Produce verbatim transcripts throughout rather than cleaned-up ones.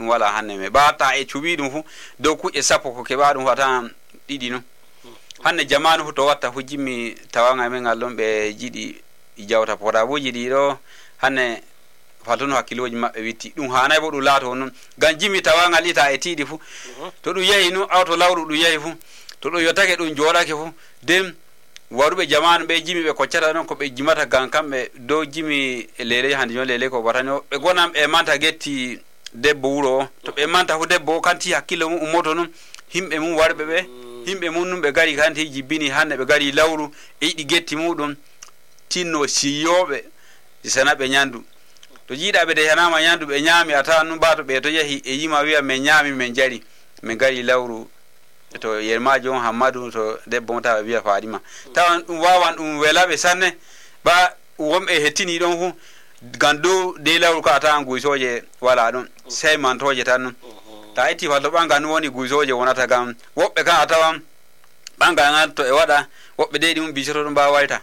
ɗum wala hanne me bata e cuɓi ɗum fu dow kuƴƴe sappo ko keɓa ɗum watan ɗiɗi non hanne jamanu fu to watta fu jimmi tawanga men ngal ɗon ɓe jiɗi jawta potabuji ɗi ɗo hanne fatuno hakkiloji maɓɓe witti ɗum hanay bo ɗum laato noon ngam jimmi tawangal ita e tiiɗi fu to ɗum yehi nu awto lawru ɗum yehi fu to ɗum yottake ɗum jooɗake fu nden waruɓe jamanu ɓe jimi ɓe koccata ɗon ko ɓe jimata gam kamɓe dow jimi lele hande jon lele ko batano ɓe gonan ɓe manta getti debbo wuro o to ɓe manta fu debbo o kanti hakkille mum ummoto noon himɓe mum warɓe ɓe himɓe mum num ɓe gari kanti jibbini hande ɓe gari lawru e yiɗi getti muɗum tinno siyoɓe sana ɓe ñandu to jiiɗaɓe de hanama ñandu ɓe ñaami a tawan num mbato ɓe to yehi e yima wiya min ñaami min jari min gari lawru to yermaji on hammadou to debbo on tawa wiya faɗima tawan ɗum wawan ɗum welaɓe sanne ba wonɓe hettini ɗon fu gam dow dey lawru ko a tawan guysoje wala ɗon sey mantoje tan non ta itti falto ɓangal nu woni guysoje wonata gam woɓɓe kan a tawan ɓangal ngal to e waɗa woɓɓe dey ɗum bisoto ɗum mbawa wayta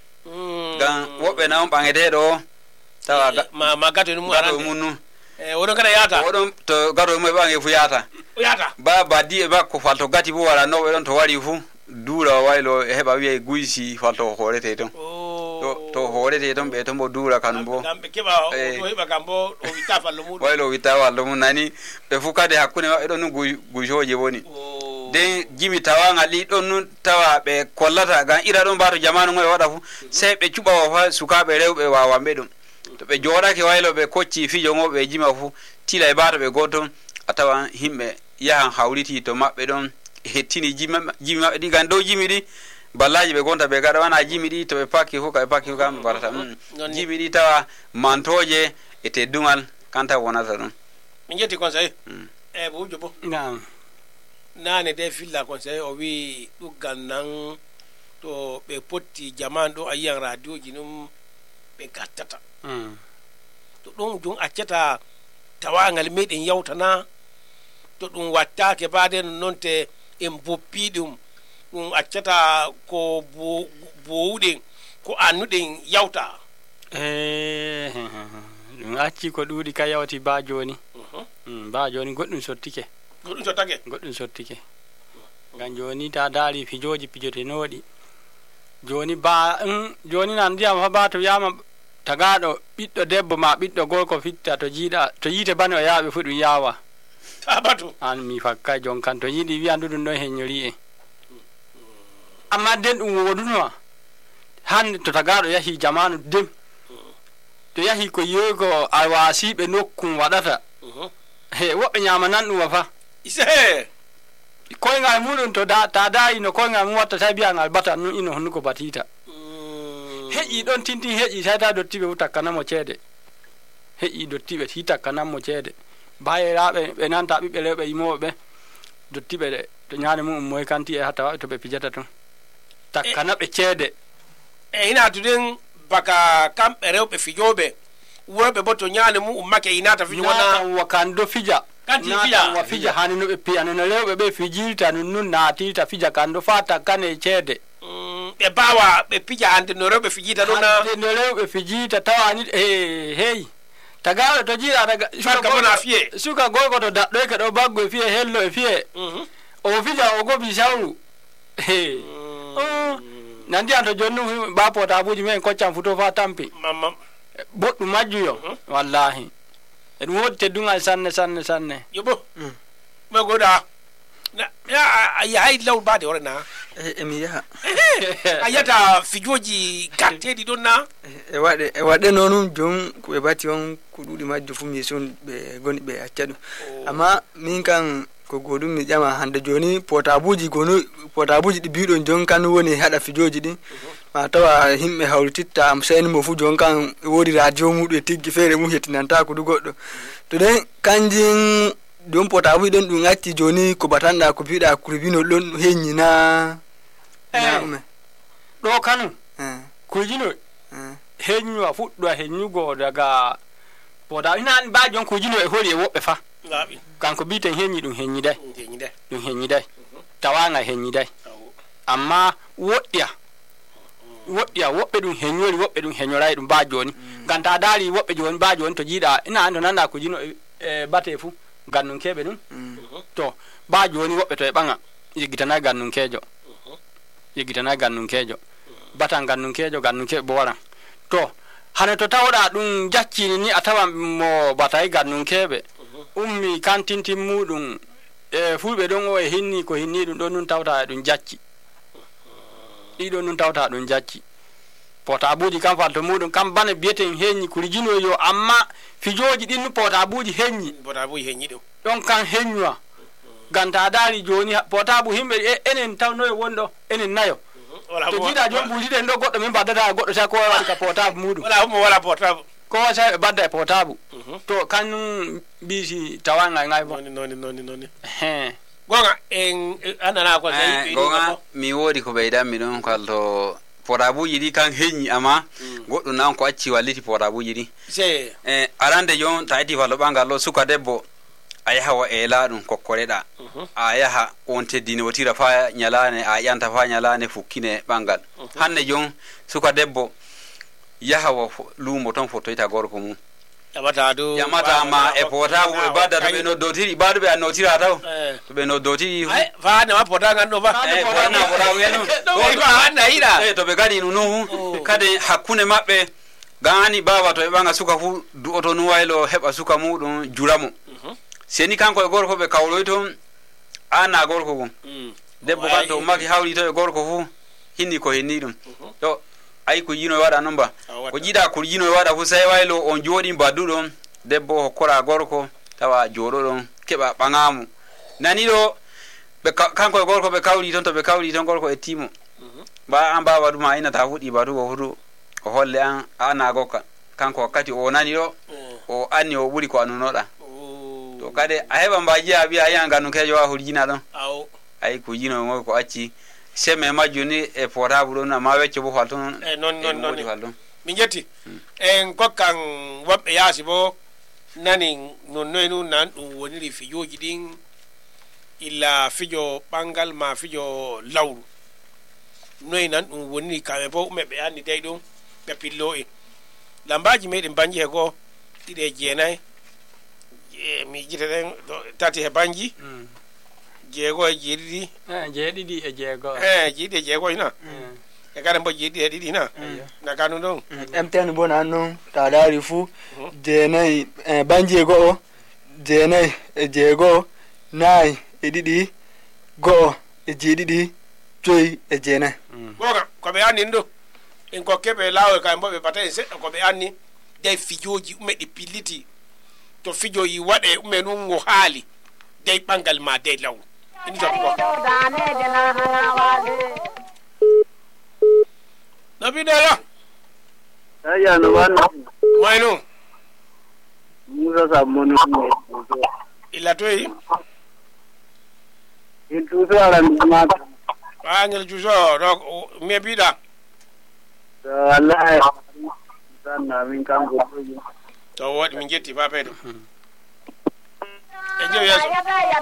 gam woɓɓe na on ɓangeteɗo o tawa ma gato ɗum gato mum nu e woɗon kada yata oɗon to gato mum e ɓange fu yata yata ba baddi e makko falto gati bo wala noɓe ɗon to wari fu duura waylo e heɓa wiye guysi falto hoorete ton to to hoorete ton ɓe ton bo duura kanum bo ɓe keɓa to heɓa kam bo o witta fallo muɗum waylo witta fallo mum nani ɓe fu kadi hakkude maɓɓe ɗon nu guysoje woni nden jimi tawangal ɗi ɗon nun tawa ɓe kollata gam ira ɗon mbato jamanu ngo e waɗa fu sey ɓe cuɓawa fa sukaɓe rewɓe wawanɓe ɗum to ɓe jooɗake waylo ɓe kocci fijo ngo ɓe jima fu tila e bato ɓe goton a tawan himɓe yahan hawriti to maɓɓe ɗon hettini jimi maɓɓe ɗi gam dow jimi ɗi ballaji ɓe gonta ɓe gaɗa wana jimi ɗi to ɓe pakki fu ka ɓe pakki fu kam ɓe barata jimi ɗi tawa mantoje e teddugal kanta wonata ɗum min jetti conseil e bujo bo nane de filla conseil o wi ɗuggal nan to ɓe potti jaman ɗo a yiyan radio ji num ɓe gattata to ɗum jum accata tawangal meɗen yawtana to ɗum wattake bade noon te en boppi ɗum ɗum accata ko bowuɗen ko annuɗen yawta ɗum acci ko ɗuuɗi ka yawti ba joni ba joni goɗɗum sottike goɗɗum sottake goɗɗum sottike ngam joni ta daari fijoji pijotenoɗi joni ba joni nan ndiyam fa ba to wiyama tagaɗo ɓiɗɗo debbo ma ɓiɗɗo gorko fitta to jiiɗa to yiite bane o yaaɓe fu ɗum yawa tabatu an mi fakkay jon kan to yiiɗi wiyandu ɗum ɗon heññori en amma den ɗum wodunoa hande to tagaɗo yahi jamanu dem to yahi ko yoyi ko a wasiɓe nokkum waɗata he woɓɓe ñama nan ɗuma fa ise koyngal muɗum to da ta dayi no koyngal mum watta tawi mbiyangal bata nun ino honnuko batita heƴi ɗon tinti heƴi tawta dottiɓe fu takkanamo ceede heƴi dottiɓe ti takkanammo ceede bayiraɓe ɓe nanta ɓiɓɓe rewɓe yimoɓe ɓe dottiɓe ɗe to ñaade mum moye kanti e hatta waɓe to ɓe pijata ton takkana ɓe ceede e hina tuɗen baka kamɓe rewɓe fijoɓe worɓe bo to ñaade mum ummake inata fijo wona wakan do fija kanti fija wa fija hani no ɓe piyane no rewɓe ɓe fijirta nun nun naatirta fija kan do fa takkane ceede ɓe bawa ɓe pija hande no rewɓe fijita ɗon na no rewɓe fijita tawani e hey tagaɓe to jiiɗa taga suka bona fiye suka gorko to daɗɗoyke ɗo baggo e fiye hello e fiye o fija o gobi sawru he nandiyan to jonnum ba potabuji men koccan futo fa tampi boɗɗum majjuyo wallahi e ɗum woodi teddugal sanne sanne sanne yobo ɓe goɗa a yahay law bade horena emi yaha a yiyata fijoji garteɗi ɗon na e waɗe e waɗe noon jom koɓe bati on ko ɗuuɗi majjo fu mi son ɓe goni ɓe acca ɗum amma min kan ko goɗum mi ƴama hande joni potabuji gono potabuji ɗi biɗon jon kan woni haɗa fijoji ɗin ma tawa himɓe hawrititta am saynimo fu jon kan woodi radio muɗum e tiggi feere mum hettinanta ko du goɗɗo to ɗen kanjin ɗum potabuji ɗon ɗum acci joni ko batanɗa ko mbiɗa kurbinol ɗon heññina ɗume ɗo kanu kujinol heññuwa fuɗɗoa heññugo daga potabu ina mba jon kujino e hoori e woɓɓe fa kanko mbiten heññi ɗum heññiday ɗum heññiday tawaga heññiday amma woɗɗiya woɗɗiya woɓɓe ɗum heññori woɓɓe ɗum heñoray ɗum mba joni ngam ta daari woɓɓe joni mba joni to jiiɗa ina ando nanɗa kujino e bate fu gannun keɓe ɗum to ba joni woɓɓe to e ɓaŋa yeggitana gannun keejo yeggitana gannun keejo batan gannun keejo gannun keeɓe bo waran to hane to tawɗa ɗum jaccini ni a tawan mo batayi gannun keeɓe ummi kantintin muɗum e fulɓe ɗon o e hinni ko hinni ɗum ɗon nun tawta ɗum jacci ɗiɗon nun tawta ɗum jacci potabuji kam falto muɗum kam bane biyeten heññi kuri jinoyo amma fijoji ɗin nu potabuji heññi potabuji heññi ɗum ɗon kan heññuwa ganta daari joni potabu himɓe enen tawnoyo wonɗo enen nayo to jiiɗa joni ɓuuriɗen ɗo goɗɗo min baddata goɗɗo sa ko waɗi ka potabu muɗum wala mo wala potabu ko sa ɓe badda e potabu to kañum mbisi tawangal ngay bo noni noni noni noni he gonga en anana ko sai gonga mi wodi ko ɓeydanmi ɗon kalto potabuji ɗi kan heññi amma goɗɗum nan ko acci walliti potabuji ɗi se e arande jon ta iti fallo ɓangal ɗo suka debbo a yaha wa eela ɗum kokkoreɗa a yaha on teddine wotira fa ñalane a ƴanta fa ñalane fukkine ɓangal hande jon suka debbo yaha wa luumo ton fottoyta gorko mum ƴamata do ƴamata ma e potabu ɓe badda to ɓe noddotiri ɓaɗuɓe a notira taw to ɓe noddotiri fa hande ma pota ganɗo fa potana potabu en hande a yiɗa e to ɓe gaɗi nu nu kadi hakkunde maɓɓe gani baba to ɓe ɓaŋa suka fu du'oto nu waylo heɓa suka muɗum juramo seni kanko e gorko ɓe kawloy toon anna gorko gon debbo kan to ummaki hawli to e gorko fu hinni ko hinni ɗum to ayi ko yino e waɗa noon ba ko jiiɗa ko yino e waɗa fu sai waylo on jooɗi badduɗon debbo hokkora gorko tawa jooɗoɗon keɓa ɓaŋamu nani ɗo ɓe kanko e gorko ɓe kawli toon to ɓe kawli toon gorko e timo ba an baba ɗum a innata fuɗɗi badugo futu o holle an anna gokka kanko wakkati o nani ɗo o anni o ɓuri ko annunoɗa to kadi a heɓa mbaji a wiya yiyan gannu kejo wa hurjina ɗon ayi ko jino moy ko acci semme majju ni e portable ɗon ma wecco bo fal ton e non non non fal ɗon min jetti en kokkan woɓɓe yaasi bo nani non noynu nan ɗum woniri fijoji ɗin illa fijo ɓangal ma fijo lawru noyi nan ɗum woniri kamɓe bo ume ɓe anni dey ɗum ɓe pillo en lambaji meɗen banji he goo ɗiɗi e jeenayi mi jita ɗen tati he banji jeego e jeeɗiɗi jeeɗiɗi e jeego e jeeɗiɗi e jeego ina e kadi mbo jeeɗiɗi e ɗiɗi na naka nu ɗon emtene bo nan noon ta daari fuu jeenayi banji e go'o jeenayi e jeegoo naayi e ɗiɗi go'o e jeeɗiɗi joyi e jeenayi goga koɓe annin ɗo en kokkeɓe laawol kamɓe mbo ɓe bata en seɗɗa koɓe anni dey fijoji ume ɗi pilliti to fijoyi waɗe ume nun ngo haali dey ɓangal ma dey lawru ini to ko nabi dela aya no wanno mayno musa sa monu illa toyi il tuso ala ma angel juso ro me bida wallahi sanna min kan go to wadi min jetti fa pedo e jew yeso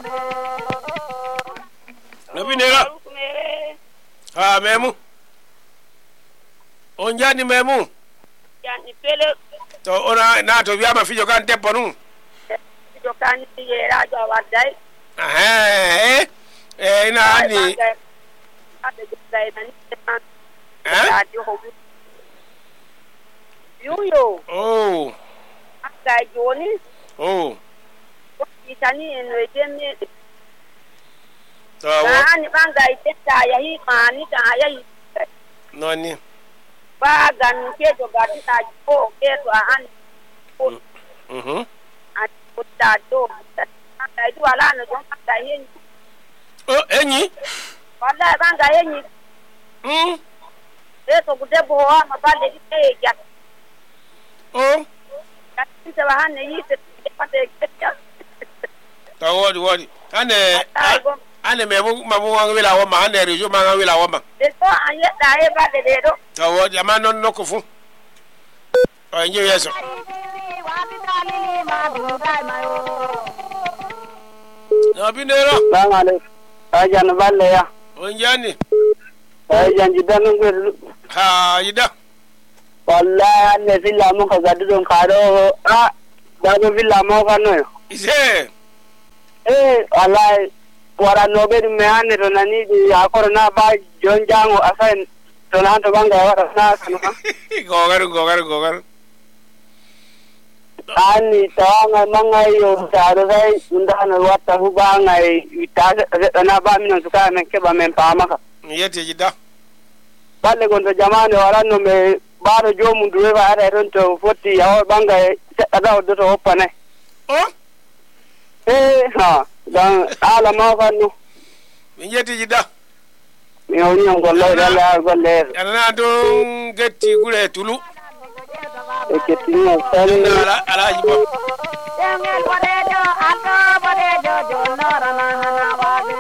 nabi dela ha memu on jani memu jani pele to ona na to wiama fijo kan debbo nun fijo kan ye rajo wadai eh eh ina ani eh yuyo oh aka joni oh itani eno edemi to ani banga iteta ya hi mani ta ya hi noni ba gan ke jo gati ta ko ke to an mhm a ta do ta du ala no don ta yen oh enyi wala banga yenyi mm e to gude bo ma bale e ya oh kati se ba hanne yi se pate ya to wodi wodi ane ane memu mamu wang wila wama ane rejo manga wila wama de to anye da e ba de de do to wodi ama non nokufu o nje yeso na binero salamu alaikum ajan balle ya on jani ajan jidan ngir ha yida wallahi ne villa mo ka gaddo don karo a da do villa mo ka no ise wallahi wara no be me hanne to nani di akoro na ba jon jango asan to na to banga wara na kana gogar gogar gogar ani tawanga mangayo taro dai undana wata hubanga ita na ba minon suka men ke ba men pamaka yete jida balle gonto jamane waranno me baro jomu duwe ba ara ron to foti yawo banga ada do to opane oh eh ha dan ala ma fanno yete jida mi woni on gollo dala golle ana don getti gure tulu e ketino sale ala ala jibo Yangel bodejo ato bodejo jonora na na wage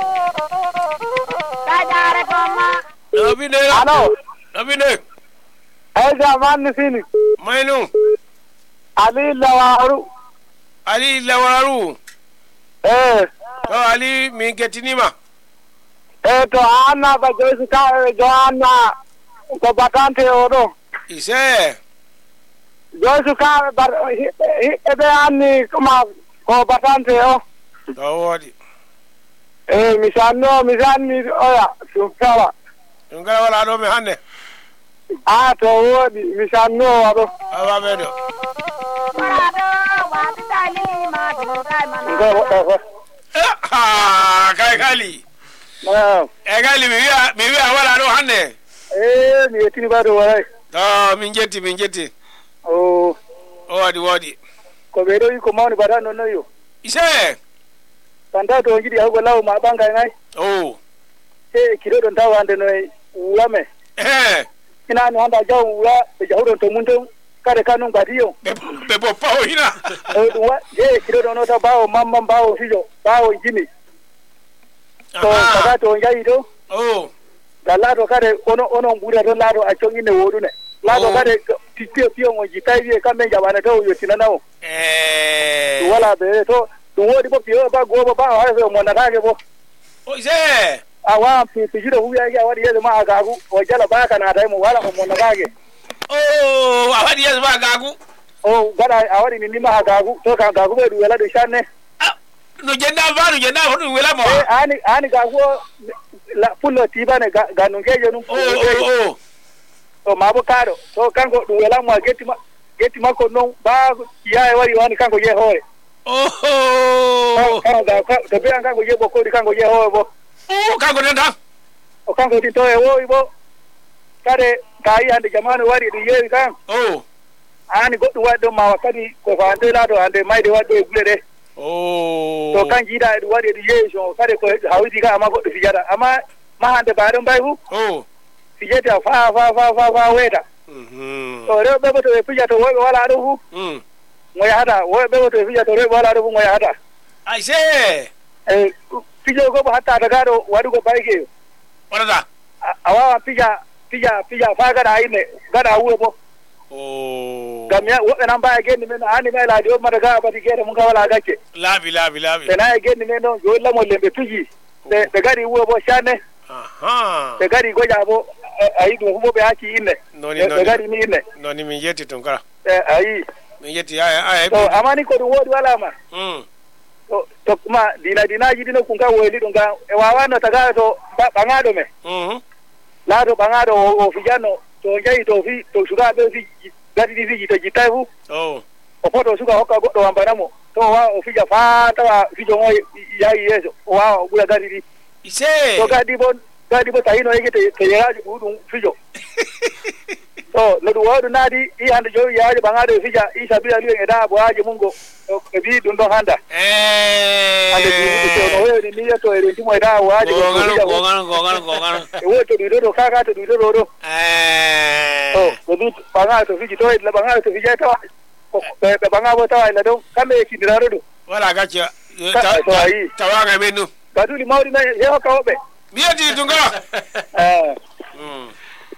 Kajare koma nabine ano nabine ay zaman sini mainu ali lawaru ali lawaru eh to ali min gettinima eh to anna ba josu ka joanna ko batante odo ise josu ka bar ebe anni kuma ko batante o tawodi eh misanno misanni oya sufala ngala wala do me hande ah to wodi misanno wado awa bedo Parado wati tali ma do kai mana ngo ah kai kali na e kali mi wiya mi wiya wala do hande eh mi yetini bado wala to min jetti min jetti o o wadi wadi ko be do ko mawni bada non yo ise tanda to ngidi hago lawo ma banga ngai oh e kiro don tawande no wame eh ina no anda jaw wula be jawdo to munto kare kanu badiyo be be bo pawo hina o wa je kiro don ta bawo mamman bawo fijo bawo jini to kada to ngai do oh galado kare ono ono mbura do lado a chongi ne wodune lado kare titio pio ngo jitai vie kame jabana to yo tinanao eh wala be to to wodi bo pio ba go ba ha so mo na kage bo o ise awa pi pi jiro huya ya wadi yezo ma agagu o jala ba kana dai mo wala mo na kage oh awadi yezo ba gagu o gada awadi ni ma agagu to ka gagu be du wala de shanne no jenda ba no jenda hodu wela mo eh ani ani gagu la pullo tibane ga no ngeje num oh oh to mabo kado to kango du wala mo geti ma geti ma ko non ba ya wari wani kango je hore oh kango ga to be kango je bo ko di kango je hore bo oh kango nenda o kango ti to e wo bo kare kai ande jamanu wari di yewi kan oh ani goddu waddo ma wakati ko fa ande lado ande mayde waddo e bulede oh to kan jida e wadi di yewi so kare ko hawdi ga ama goddo fijada ama ma hande baadon bayhu oh fijeta fa fa fa fa fa weda mhm to re be to e fijata wo wala do hu mhm ngoya hada wo be to e fijata re wala do ngoya hada aise e fijo go hatta daga do wadu go bayge wala awa fija fija fija fa ga da ine ga da wo bo oh gamya wo nan ba ge ni men ani mai la do ma daga ba di ge mun ga wala gake labi labi labi na ge ni men no yo la mo lembe tuji de de gari wo bo shane aha de gari go jabo ayi do mo be haki ine noni noni de gari ni ine noni min yetti ton kala eh ayi min yetti ay ay to amani ko do wodi wala ma mm to to kuma dina dina ji dina kun ka weli dun ga e wawa no taga to bangado me mhm la do bangado o fijano to ngai to fi to suga be fi gadi di fi to jitai hu oh o poto suga hokka goddo wambana mo to wa o fija fa ta fijo ngo yayi yeso wa gula gadi di ise to gadi bon gadi bo tayino yake te te yaji budun fijo to no do wadu nadi i hande jo yaji bangado fija i sabila liyo eda bo aje mungo e bi dun do handa eh ande di to no we ni to e ndi mo eda wa aje go ngano go ngano go ngano go ngano e wo to do do kaka to do do do eh to ko bi bangado to fiji to la bangado to fija to be be bangado to ila do kame ki diraro do wala gacha to ayi tawanga menu gaduli mawri na he hokka obe mi yetti ton kala eh mm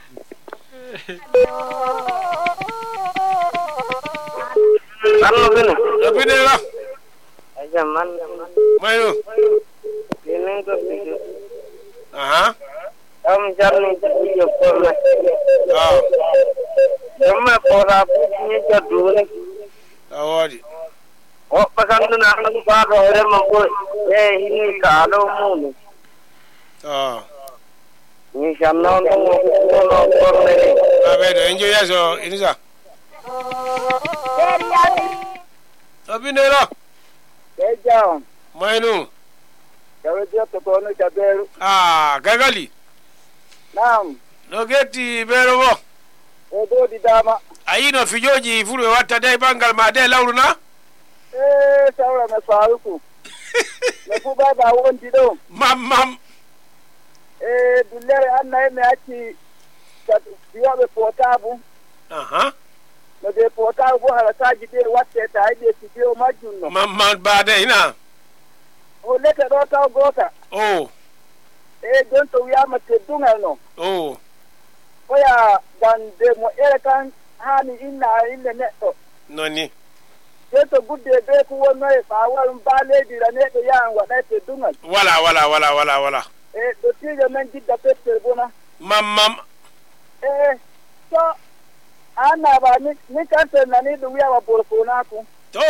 Allo bino. Abine la. Aja man. Mayo. Ini ko bijo. Aha. Am jarni bijo ko na. Ah. Amma pora ni jadure. Awadi. o pasandu na nang ba ko ere mo ko e hini ka lo mo ah ni shamno no no ko me abedo enjoy yaso inisa abinera e jaw mainu jawe dia to ko no jaberu ah gagali nam no geti bero bo e do di dama ayino fijoji fulwe watta dai bangal ma dai lawruna eh sawra me faruku me fu ba ba wondi do mam mam eh dillere anna me acci kat biyabe potabu aha no de potabu hala taji de watte ta ide sidio majunno mam mam ba dai na o leta do taw gota oh eh don to wiya mate dungal no oh oya gande mo ere kan hani inna inne netto noni yeto gudde be ku wonno e fa wal mbale dira ne do yan wada te dungal wala wala wala wala wala e do tijo men jidda petter bona mam mam e so ana ba ni ni kan te nani do wiya wa borfona ku to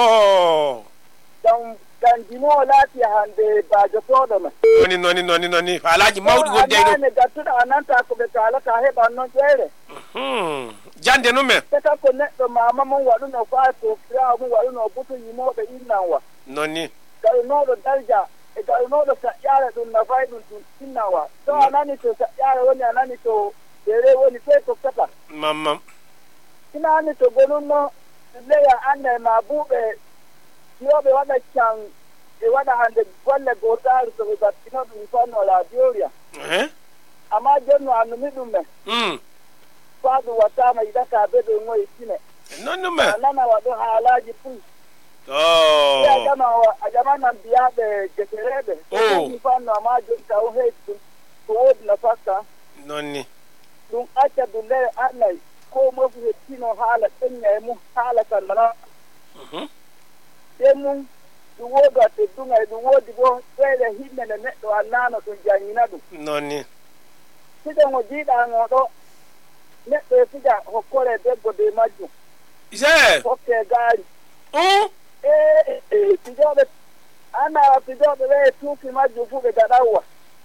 dan dan dino lati hande ba jo to do me noni noni noni noni alaji mawdi wonde do ne gattuda ananta ko be kala ka he ban non jere hmm jande no me ta ko ne do mama mon wadu no fa to kra mo wadu no butu yimo be innawa noni kal no do dalja e kal no do sa yara dun na fai dun innawa to anani to sa yara woni anani to dere woni te to kata mam mam ina ani to gonun no le ya anne ma bube yo be wada chang e wada hande golle gotar to be batino dun fano la dioria eh ama jonno anu midume hmm fadu watama idaka be do ngoy tine nonu me nana wado halaji pu oh ya jama wa ajama na biabe jekerebe oh mfano ama jonta o hetu to na faka noni dun acha dulle anai ko mo fu tino hala tenya mu hala kan mana mhm demu du woga te dunga du wodi go tele hinne ne do anano to jangina du noni sida ngo jida ngodo ne to sida hokore de gode maju ise oke gari oh eh eh tijobe ana tijobe le tuki maju fu be dadawa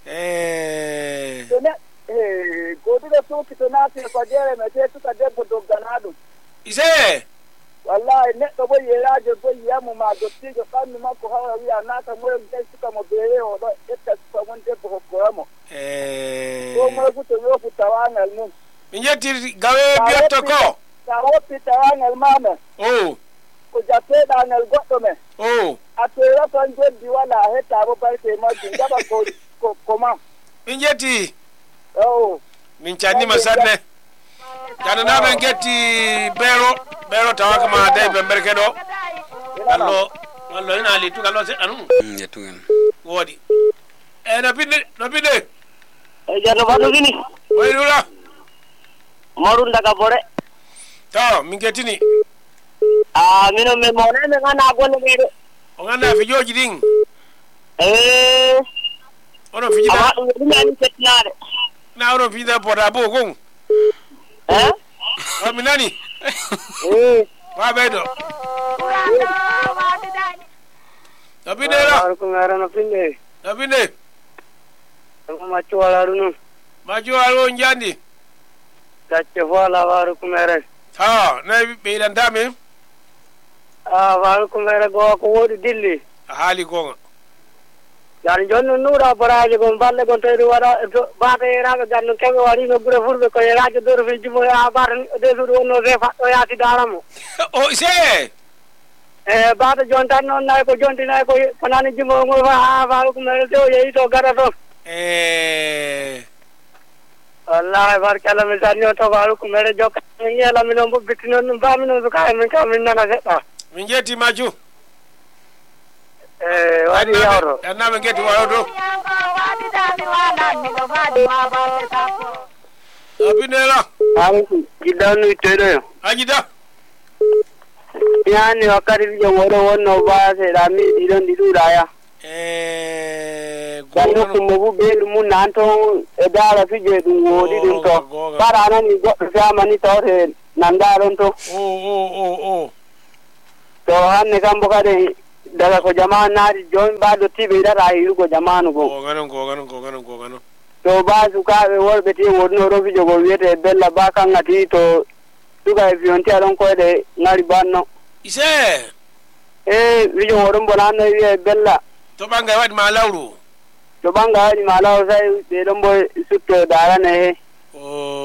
eh to ne eh gode de tuki to na ti ko jere me te tuka de bodo ganadu ise wallahi ne to boye rajo boye amu ma do tijo kan ma ko hawa wi anaka mo de tuka mo bere o do etta ko mon de ko ko mo eh ko mo fu to yo fu tawangal mum minjeti gawe biotto ko sa wopi tawangal mama oh ko jappe dangal goddo me oh atera tan joddi wala heta bo barke ma jaba ko ko koma minjeti oh min canni ma sanne kana na ben getti bero bero tawaka ma dai ben berke do allo allo ina li tu allo se anu ya tungen wodi e no binde no binde e jarno badu gini way dula marun daga bore to min gettini ah mino me mona me ngana golle be o ngana fi joji ding eh ono fi ama jida dum ni setnade na ono fi da pota bo gon eh o mi nani eh wa bedo no binde la ko ngara no finde no binde ko ma chuala runu ma jo alo njandi tacce wala waru ko mere ha na be dan dame ah waru ko mere go ko wodi dilli hali gonga yani jonno nura baraje gon balle gon tayri wada baade raga ganno kebe wadi no bure furbe ko rajo doro fi jibo ya bar de do no re fa to yaati daramo o se e baade jontan non nay ko jonti nay ko panani jibo mo ha waru ko mere to yeyi to gara to eh wallahi barkala mi sanyo to waru ko mere jokka ni yela mi no bitino no ba mi no ko ay min ka min nana seta min jetti maju eh wadi yawro anna be getti waro do abinela ari gidanu tere ajida yani wakati je woro wonno ba se rami dilon diluraya eh gano ko mo belu mun nanto e dara fije dum wodi dum to barana ni go sama ni tawre nandaron to o o o o to hanne kam bo kadi daga ko jamanu naati joni ba dottiɓe yiɗata hirugo jamanu go gogano gogano gogano gogano to ba sukaɓe worɓe ti wonno fijo go wiyete bella ba kangati to suka e fiyonti aɗon koyɗe ngari banno ise e fijo woɗon bonanno wiye bella to ɓanga waɗi ma lawru to ɓanga waɗi ma lawru say ɓe ɗon bo sutto darane he o